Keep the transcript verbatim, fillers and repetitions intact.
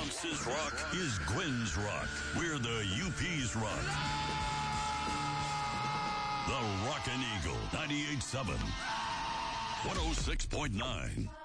Bronx's rock is Gwen's rock. We're the U P's rock. The Rockin' Eagle, ninety-eight point seven, one oh six point nine.